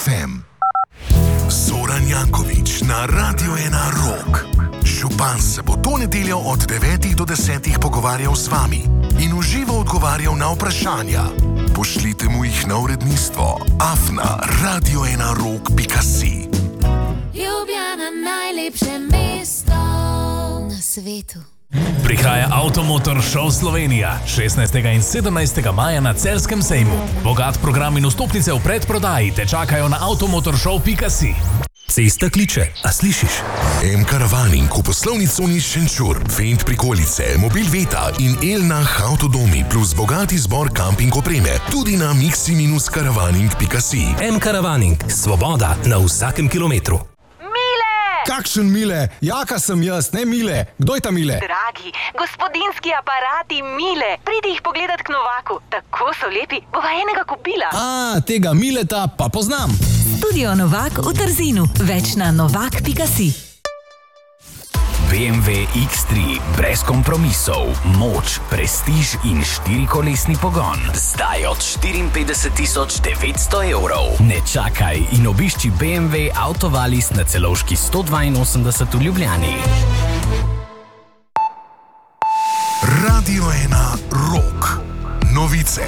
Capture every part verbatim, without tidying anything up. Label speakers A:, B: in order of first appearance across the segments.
A: ef em. Zoran Janković na Radio ena Rock. Župan se bo to nedeljo od devetih do desetih pogovarjal z vami in v živo odgovarjal na vprašanja. Pošljite mu jih na uredništvo afna radio ena rock pika si.
B: Ljubljana, najlepše mesto na svetu.
C: Prihaja Avtomotor Show Slovenija šestnajstega in sedemnajstega maja na Celjskem sejmu. Bogat program in vstopnice v predprodaji te čakajo na avtomotorshow pika si.
D: Cesta kliče, a slišiš?
A: M-Caravaning v poslovni coni Šenčur, Fendt prikolice, Mobil Veta in Elnah Avtodomi plus bogati zbor kamping opreme tudi na mixi dash caravaning pika si.
D: M-Caravaning, svoboda na vsakem kilometru.
E: Kakšen Mile? Jaka sem jaz, ne Mile. Kdo je ta Mile?
F: Dragi, gospodinski aparati Mile. Pridi jih pogledat k Novaku. Tako so lepi, bova enega kupila.
E: A, tega Mileta pa poznam.
G: Studio Novak v Trzinu. Več na novak pika si.
C: bé em vé iks tri, brez kompromisov, moč, prestiž in štirikolesni pogon. Zdaj od štiriinpetdeset tisoč devetsto evrov. Ne čakaj in obišči bé em vé Autovalis na Celovški sto dvainosemdeset v Ljubljani.
A: Radio ena Rock. Novice.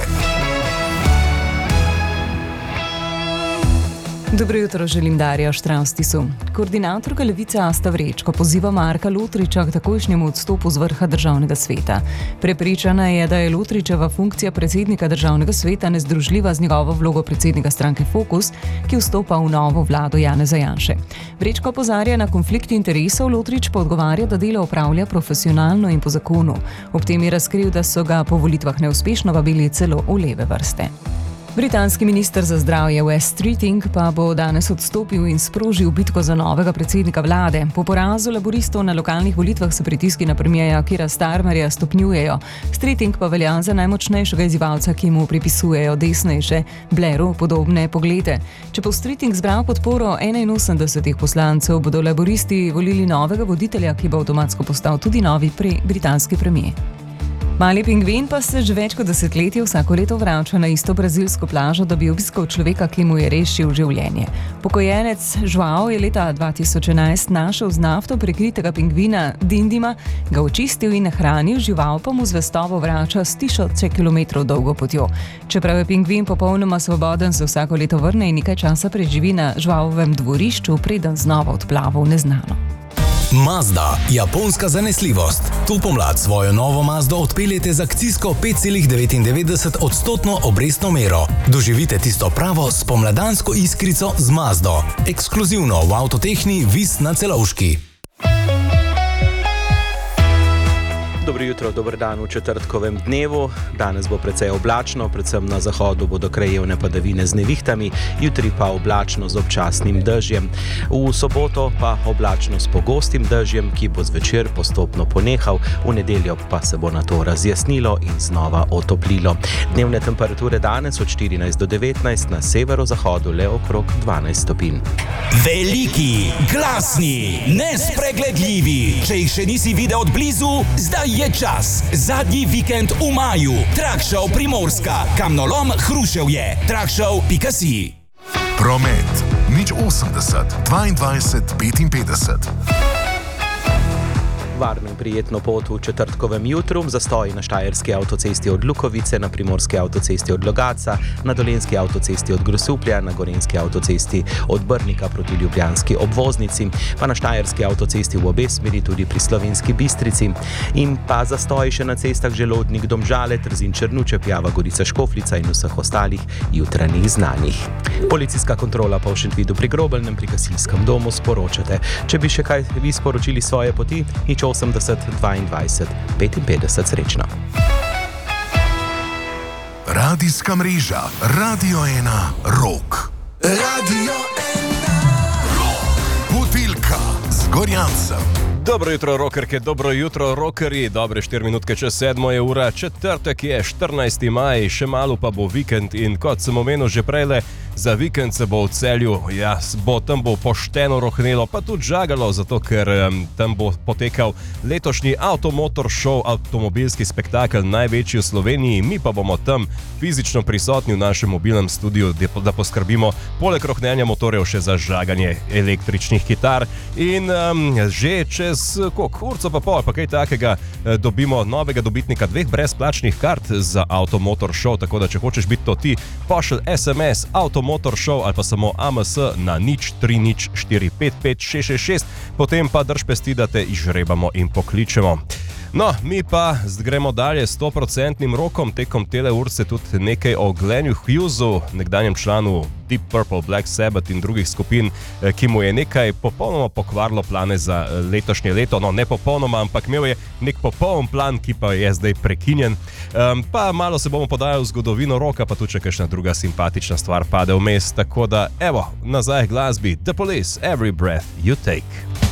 H: Dobro jutro, želim Darja Štravstisu. Koordinatorka Levice Asta Vrečko poziva Marka Lotriča k takojšnjemu odstopu z vrha državnega sveta. Prepričana je, da je Lotričeva funkcija predsednika državnega sveta nezdružljiva z njegovo vlogo predsednika stranke Fokus, ki vstopa v novo vlado Janeza Janše. Vrečko opozarja na konflikt interesov, Lotrič pa odgovarja, da delo opravlja profesionalno in po zakonu. Ob tem je razkril, da so ga po volitvah neuspešno vabili celo v leve vrste. Britanski minister za zdravje Wes Streeting pa bo danes odstopil in sprožil bitko za novega predsednika vlade. Po porazu laboristov na lokalnih volitvah se pritiski na premierja Keira Starmerja stopnjujejo. Streeting pa velja za najmočnejšega izzivalca, ki mu pripisujejo desnejše, Blairu podobne poglede. Če bo Streeting zbral podporo enainosemdeset poslancev, bodo laboristi volili novega voditelja, ki bo avtomatsko postal tudi novi pre- britanski premier. Mali pingvin pa se že več kot desetletje vsako leto vrača na isto brazilsko plažo, da bi obiskal človeka, ki mu je rešil življenje. Pokojenec Joao je leta dva tisoč enajst našel z nafto prekritega pingvina Dindima, ga očistil in nahranil, žival pa mu zvestobo vrača s tisoče kilometrov dolgo potjo. Čeprav je pingvin popolnoma svoboden, se vsako leto vrne in nekaj časa preživi na Joaovem dvorišču, preden znova odplava v neznano.
D: Mazda, japonska zanesljivost. Tu pomlad svojo novo Mazdo odpeljete z akcijsko pet celih devetindevetdeset odstotno obrestno mero. Doživite tisto pravo spomladansko iskrico z Mazdo. Ekskluzivno v Avtotehni Vis na Celovški.
I: Dobro jutro, dober dan v četrtkovem dnevu. Danes bo precej oblačno, predvsem na zahodu bodo krajevne padavine z nevihtami, jutri pa oblačno z občasnim dežjem. V soboto pa oblačno s pogostim dežjem, ki bo zvečer postopno ponehal, v nedeljo pa se bo na to razjasnilo in znova otoplilo. Dnevne temperature danes od štirinajst do devetnajst, na severozahodu le okrog dvanajst stopinj.
J: Veliki, glasni, nespregledljivi. Če jih še nisi videl od blizu, zdaj je čas. Zadnji vikend v maju. Trakshow Primorska. Kamnolom Hruševje. trakshow pika si.
A: Promet. nič osemdeset, dvaindvajset, petinpetdeset.
I: Varno in prijetno pot v četrtkovem jutru, zastoji na štajerski avtocesti od Lukovice, na primorski avtocesti od Logatca, na dolenjski avtocesti od Grosuplja, na gorenjski avtocesti od Brnika proti ljubljanski obvoznici, pa na štajerski avtocesti v obe smeri tudi pri Slovenski Bistrici. In pa zastoji še na cestah Želodnik Domžale, Trzin Črnuče, Pjava Gorica Škofljica in vseh ostalih jutranjih znanih. Policijska kontrola pa v Šentvidu pri Grobelnem pri gasilskem domu sporočate. Če bi še kaj vi sporočili svoje poti, nič osemdeset, dvaindvajset, petinpetdeset, srečno.
A: Radijska mreža Radio ena Rock. Radio ena Rock. Budilka z Gorjancem.
K: Dobro jutro, rokerke, dobro jutro, rokerji. Dobre štiri minutke čez sedmo je ura, četrtek je štirinajsti maj, še malo pa bo vikend in kot sem omenil že prejle, za vikend se bo v Celju, ja, bo tam bo pošteno rohnelo, pa tudi žagalo, zato ker um, tam bo potekal letošnji Automotor Show, avtomobilski spektakel, največji v Sloveniji. Mi pa bomo tam fizično prisotni v našem mobilnem studiu, da poskrbimo poleg rohnenja motorjev še za žaganje električnih kitar. In um, že čez koliko, urco pa pol, pa kaj takega, dobimo novega dobitnika dveh brezplačnih kart za Automotor Show, tako da če hočeš biti to ti, pošelj es em es Automotor Show ali pa samo A M S na nič tri nič štiri pet pet šest šest šest, potem pa drž pesti, da te izžrebamo in pokličemo. No, mi pa gremo dalje s sto procentnim rokom, tekom tele urce tudi nekaj o Glennu Hughesu, nekdanjem članu Deep Purple, Black Sabbath in drugih skupin, ki mu je nekaj popolnoma pokvarilo plane za letošnje leto. No, ne popolnoma, ampak imel je nek popoln plan, ki pa je zdaj prekinjen. Um, pa malo se bomo podajali v zgodovino roka, pa tudi če kakšna druga simpatična stvar pade vmes. Tako da, evo, nazaj k glasbi. The Police, Every Breath You Take.